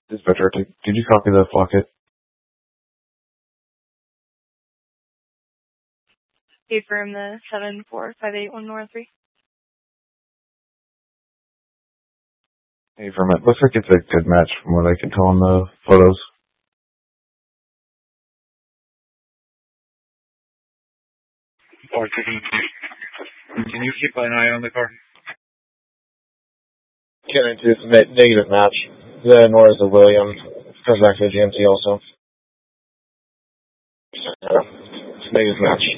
Dispatcher, did you copy the flocket? Affirm the 74581 North 3. Affirm it. Looks like it's a good match from what I can tell on the photos. Can you keep an eye on the car? Can I do it's a negative match? The Nor is a William. Comes back to the GMT also. It's a negative match.